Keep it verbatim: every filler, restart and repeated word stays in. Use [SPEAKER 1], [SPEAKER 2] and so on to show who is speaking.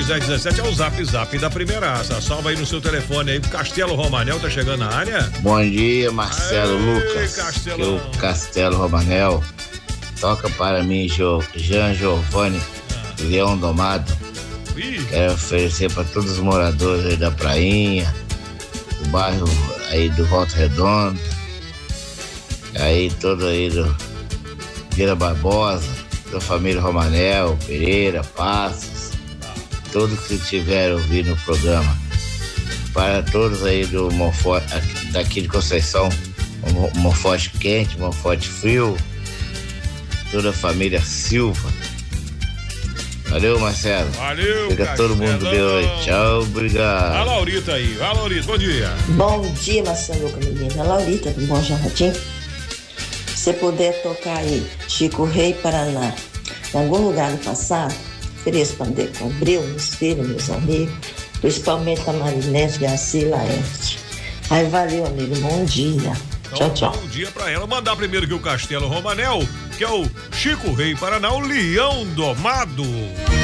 [SPEAKER 1] dois dez dezessete é o zap zap da primeiraça. Salva aí no seu telefone aí. Castelo Romanel tá chegando na área.
[SPEAKER 2] Bom dia, Marcelo. Aê, Lucas.
[SPEAKER 1] Castelão.
[SPEAKER 2] Que o Castelo Romanel toca para mim, jo, Jean Giovanni, ah. Leão Domado. Ih. Quero oferecer para todos os moradores aí da prainha, do bairro aí do Volta Redonda, aí todo aí do Vila Barbosa, da família Romanel, Pereira, Passos, todos que tiveram ouvindo o programa. Para todos aí do Monforte, daqui de Conceição, Monforte quente, Monforte frio, toda a família Silva. Valeu, Marcelo.
[SPEAKER 1] Valeu,
[SPEAKER 2] Fica
[SPEAKER 1] Castelão.
[SPEAKER 2] Todo mundo bem hoje. Tchau, obrigado.
[SPEAKER 1] A Laurita aí. A Laurita, bom dia.
[SPEAKER 3] Bom dia, Marcelo, menina. A Laurita, do Bom Jardim. Se puder tocar aí, Chico Rei, Paraná, em algum lugar do passado, ofereço para Decobril, meus filhos, meus amigos, principalmente a Marinete, Garcia e Laerte. Aí valeu, amigo. Bom dia.
[SPEAKER 1] Então,
[SPEAKER 3] tchau, tchau.
[SPEAKER 1] Bom dia pra ela. Mandar primeiro que o Castelo Romanel, que é o Chico Rei Paraná, o Leão Domado.